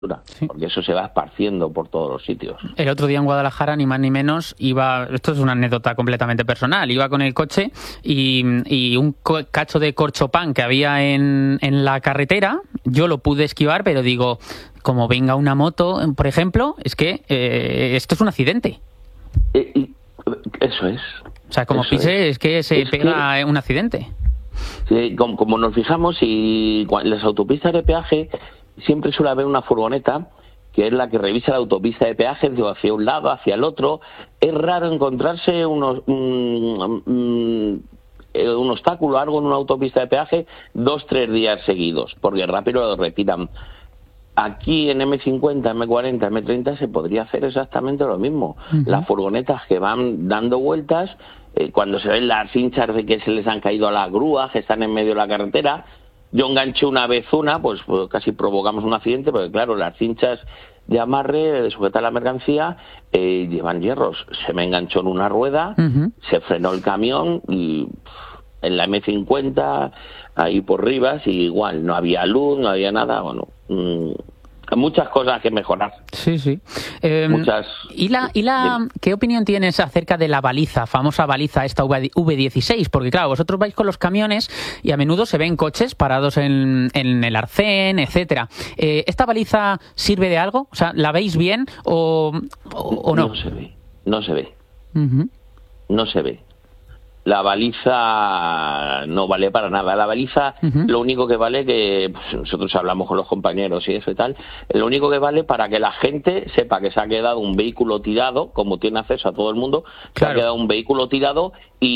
Sí. Porque eso se va esparciendo por todos los sitios. El otro día en Guadalajara, ni más ni menos, esto es una anécdota completamente personal, iba con el coche y un cacho de corchopán que había en la carretera, yo lo pude esquivar, pero digo, como venga una moto, por ejemplo, es que esto es un accidente. Eso es. O sea, como pise, es que se pega un accidente. Sí, como nos fijamos, y las autopistas de peaje siempre suele haber una furgoneta que es la que revisa la autopista de peaje hacia un lado, hacia el otro. Es raro encontrarse un obstáculo, algo en una autopista de peaje 2-3 días seguidos, porque rápido lo retiran. Aquí en M50, M40, M30 se podría hacer exactamente lo mismo. Uh-huh. Las furgonetas que van dando vueltas, cuando se ven las cinchas de que se les han caído a las grúas, que están en medio de la carretera. Yo enganché una vez pues casi provocamos un accidente, porque claro, las cinchas de amarre, de sujetar la mercancía, llevan hierros. Se me enganchó en una rueda, uh-huh. Se frenó el camión y en la M50, ahí por Rivas, y igual, no había luz, no había nada, bueno... muchas cosas que mejorar. Sí, sí. Muchas. ¿Qué opinión tienes acerca de la baliza, famosa baliza esta V16? Porque claro, vosotros vais con los camiones y a menudo se ven coches parados en el arcén, etcétera. ¿Esta baliza sirve de algo? O sea, ¿la veis bien o no? No se ve. Uh-huh. No se ve. La baliza no vale para nada. La baliza, uh-huh. Lo único que vale, que pues, nosotros hablamos con los compañeros y eso y tal, lo único que vale para que la gente sepa que se ha quedado un vehículo tirado, como tiene acceso a todo el mundo, claro. Se ha quedado un vehículo tirado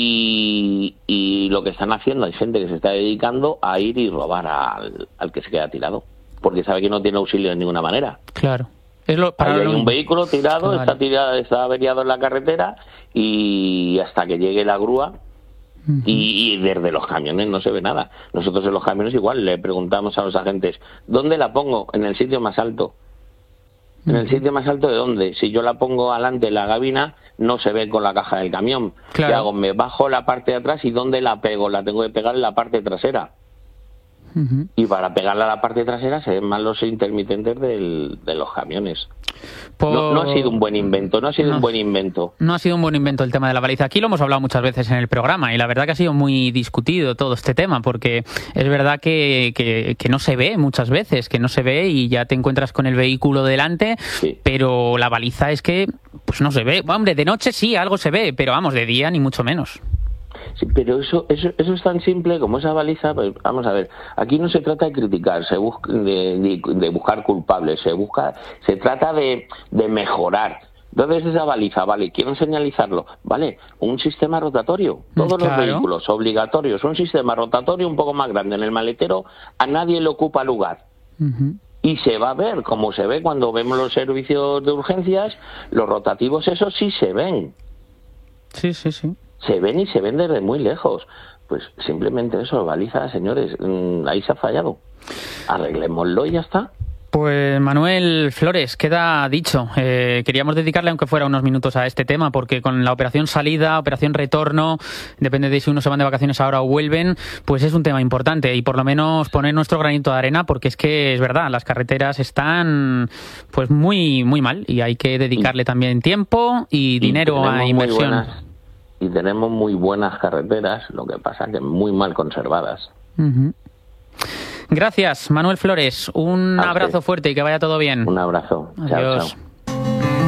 y lo que están haciendo, hay gente que se está dedicando a ir y robar al que se queda tirado, porque sabe que no tiene auxilio de ninguna manera. Claro. Hay un vehículo tirado, claro. Está averiado en la carretera y hasta que llegue la grúa, uh-huh. y desde los camiones no se ve nada. Nosotros en los camiones igual le preguntamos a los agentes, ¿dónde la pongo? En el sitio más alto. Uh-huh. ¿En el sitio más alto de dónde? Si yo la pongo adelante en la gabina, no se ve con la caja del camión. Claro. ¿Qué hago? Me bajo la parte de atrás y ¿dónde la pego? La tengo que pegar en la parte trasera. Uh-huh. Y para pegarla a la parte trasera se ven más los intermitentes de los camiones. No ha sido un buen invento, No ha sido un buen invento el tema de la baliza. Aquí lo hemos hablado muchas veces en el programa y la verdad que ha sido muy discutido todo este tema, porque es verdad que no se ve muchas veces, que no se ve y ya te encuentras con el vehículo delante, sí. Pero la baliza es que pues no se ve. Hombre, de noche sí, algo se ve, pero vamos, de día ni mucho menos. Sí, pero eso es tan simple como esa baliza. Pues vamos a ver, aquí no se trata de criticar, de buscar culpables, se trata de mejorar. Entonces esa baliza, vale, quieren señalizarlo, vale, un sistema rotatorio, todos los vehículos obligatorios, un sistema rotatorio un poco más grande en el maletero, a nadie le ocupa lugar. Uh-huh. Y se va a ver, como se ve cuando vemos los servicios de urgencias, los rotativos esos sí se ven. Sí. Se ven y se ven desde muy lejos. Pues simplemente eso, baliza, señores, ahí se ha fallado. Arreglémoslo y ya está. Pues Manuel Flores, queda dicho. Queríamos dedicarle, aunque fuera unos minutos, a este tema, porque con la operación salida, operación retorno, depende de si uno se van de vacaciones ahora o vuelven, pues es un tema importante y por lo menos poner nuestro granito de arena, porque es que es verdad, las carreteras están pues muy, muy mal y hay que dedicarle también tiempo y dinero a inversión. Y tenemos muy buenas carreteras, lo que pasa que muy mal conservadas. Uh-huh. Gracias, Manuel Flores. Un abrazo fuerte y que vaya todo bien. Un abrazo. Adiós. Chao.